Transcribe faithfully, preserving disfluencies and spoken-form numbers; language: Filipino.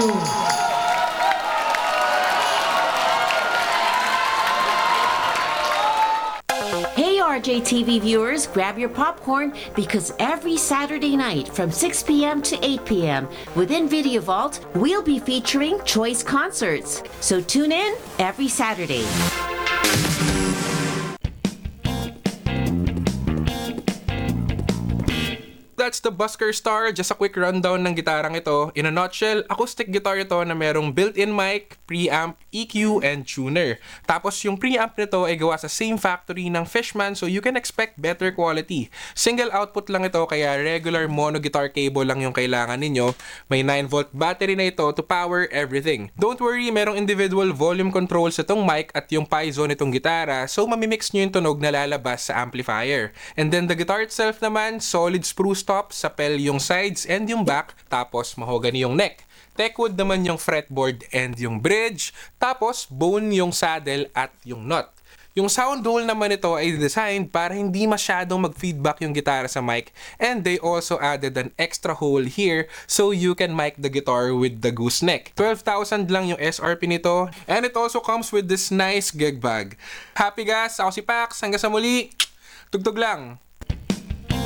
Hey R J T V viewers, grab your popcorn because every Saturday night from six p m to eight p m within Video Vault, we'll be featuring choice concerts. So tune in every Saturday. That's the Busker Star. Just a quick rundown ng gitarang ito. In a nutshell, acoustic guitar ito na merong built-in mic, preamp, E Q, and tuner. Tapos yung preamp nito ay gawa sa same factory ng Fishman, so you can expect better quality. Single output lang ito kaya regular mono guitar cable lang yung kailangan ninyo. May nine volt battery na ito to power everything. Don't worry, merong individual volume controls itong mic at yung piezo nitong gitara, so mamimix nyo yung tunog na lalabas sa amplifier. And then the guitar itself naman, solid spruce top, sapel yung sides and yung back, tapos mahogany yung neck. Techwood naman yung fretboard and yung bridge, tapos bone yung saddle at yung nut. Yung sound hole naman ito ay designed para hindi masyadong mag-feedback yung gitara sa mic, and they also added an extra hole here so you can mic the guitar with the gooseneck. twelve thousand lang yung S R P nito, and it also comes with this nice gig bag. Happy gas! Ako si Pax, hanggang sa muli, tugtog lang!